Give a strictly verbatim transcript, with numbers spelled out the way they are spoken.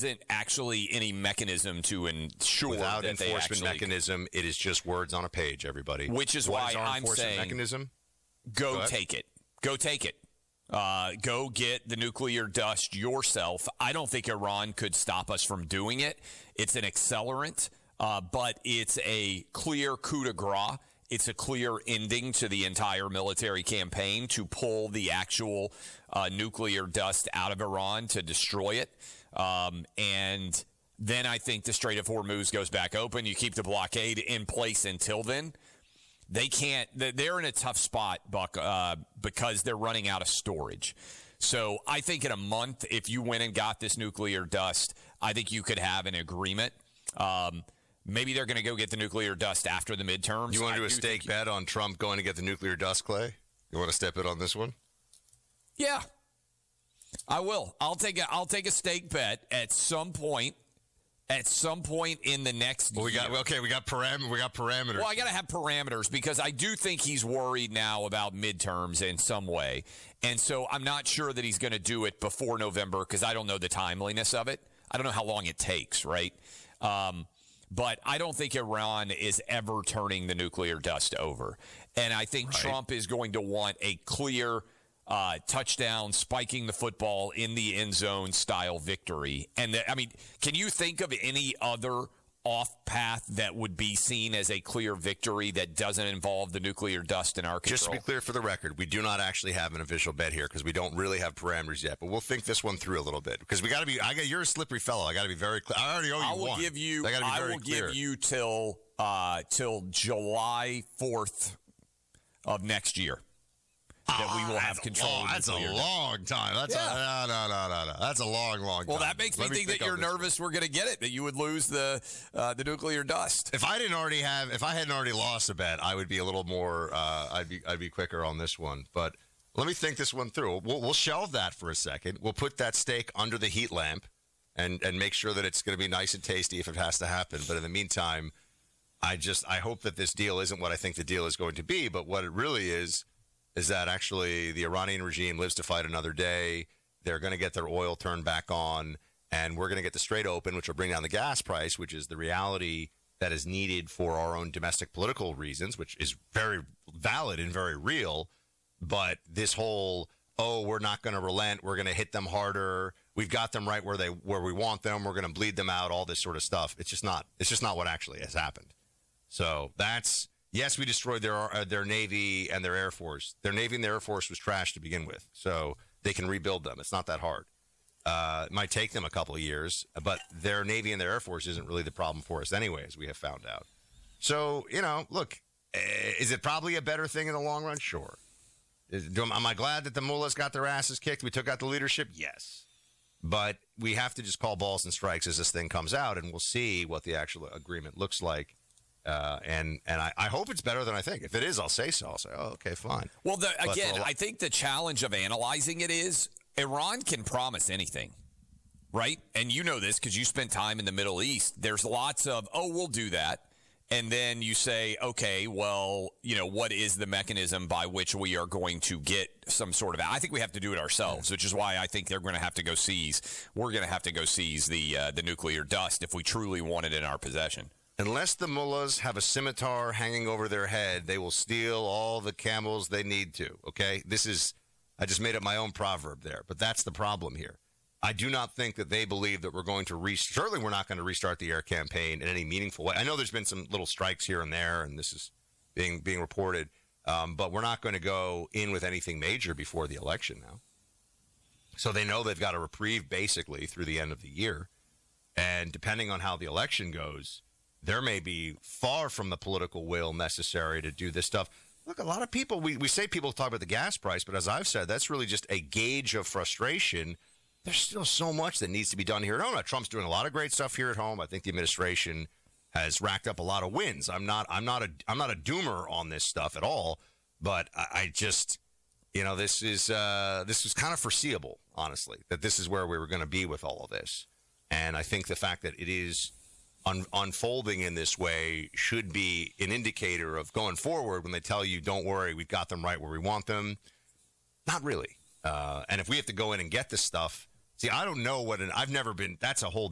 isn't actually any mechanism to ensure Without that they enforcement actually, mechanism, it is just words on a page, everybody. Which is what why is our I'm enforcement saying mechanism? Go, go take it. Go take it. Uh, go get the nuclear dust yourself. I don't think Iran could stop us from doing it. It's an accelerant, uh, but it's a clear coup de grace. It's a clear ending to the entire military campaign to pull the actual uh, nuclear dust out of Iran to destroy it. Um, and then I think the Strait of Hormuz goes back open. You keep the blockade in place until then. They can't, they're in a tough spot, Buck, uh, because they're running out of storage. So I think in a month, if you went and got this nuclear dust, I think you could have an agreement. Um, maybe they're going to go get the nuclear dust after the midterms. You want to do I a do stake think, bet on Trump going to get the nuclear dust, Clay? You want to step in on this one? Yeah, I will. I'll take a, I'll take a stake bet at some point. At some point in the next well, we year. got okay. We got param. We got parameters. Well, I got to have parameters because I do think he's worried now about midterms in some way, and so I'm not sure that he's going to do it before November because I don't know the timeliness of it. I don't know how long it takes, right? Um, but I don't think Iran is ever turning the nuclear dust over, and I think right. Trump is going to want a clear. Uh, touchdown, spiking the football in the end zone style victory. And the, I mean, can you think of any other off path that would be seen as a clear victory that doesn't involve the nuclear dust in our control? Just to be clear for the record, we do not actually have an official bet here because we don't really have parameters yet. But we'll think this one through a little bit because we got to be. I got you're a slippery fellow. I got to be very clear. I already owe you I will one. give you. I, gotta be I very will clear. give you till uh, till July fourth of next year. That we will have control. Long, of that's a nuclear long time. That's yeah. a, no, no, no, no, no. That's a long, long time. Well, that makes me Let think, me think that you're nervous one. we're going to get it, that you would lose the uh, the nuclear dust. If I didn't already have, if I hadn't already lost a bet, I would be a little more. Uh, I'd be, I'd be quicker on this one. But let me think this one through. We'll, we'll shelve that for a second. We'll put that steak under the heat lamp, and and make sure that it's going to be nice and tasty if it has to happen. But in the meantime, I just I hope that this deal isn't what I think the deal is going to be, but what it really is. Is that actually the Iranian regime lives to fight another day. They're going to get their oil turned back on, and we're going to get the Strait open, which will bring down the gas price, which is the reality that is needed for our own domestic political reasons, which is very valid and very real. But this whole, oh, we're not going to relent, we're going to hit them harder, we've got them right where they where we want them, we're going to bleed them out, all this sort of stuff. It's just not. It's just not what actually has happened. So that's. Yes, we destroyed their uh, their Navy and their Air Force. Their Navy and their Air Force was trash to begin with, so they can rebuild them. It's not that hard. Uh, it might take them a couple of years, but their Navy and their Air Force isn't really the problem for us anyway, as we have found out. So, you know, look, is it probably a better thing in the long run? Sure. Is, do, am I glad that the mullahs got their asses kicked? We took out the leadership? Yes. But we have to just call balls and strikes as this thing comes out, and we'll see what the actual agreement looks like. Uh, and and I, I hope it's better than I think. If it is, I'll say so. I'll say, oh, okay, fine. Well, the, again, I think the challenge of analyzing it is Iran can promise anything, right? And you know this because you spent time in the Middle East. There's lots of, oh, we'll do that. And then you say, okay, well, you know, what is the mechanism by which we are going to get some sort of, I think we have to do it ourselves, which is why I think they're going to have to go seize, we're going to have to go seize the uh, the nuclear dust if we truly want it in our possession. Unless the mullahs have a scimitar hanging over their head, they will steal all the camels they need to, okay? This is, I just made up my own proverb there, but that's the problem here. I do not think that they believe that we're going to restart, certainly we're not going to restart the air campaign in any meaningful way. I know there's been some little strikes here and there, and this is being being reported, um, but we're not going to go in with anything major before the election now. So they know they've got a reprieve basically through the end of the year, and depending on how the election goes, there may be far from the political will necessary to do this stuff. Look, a lot of people, we, we say people talk about the gas price, but as I've said, that's really just a gauge of frustration. There's still so much that needs to be done here at home. Now, Trump's doing a lot of great stuff here at home. I think the administration has racked up a lot of wins. I'm not, I'm not a, I'm not a doomer on this stuff at all, but I, I just, you know, this is, uh, this was kind of foreseeable, honestly, that this is where we were going to be with all of this. And I think the fact that it is Un- unfolding in this way should be an indicator of going forward when they tell you, don't worry, we've got them right where we want them. Not really. Uh, and if we have to go in and get this stuff, see, I don't know what an, I've never been, that's a whole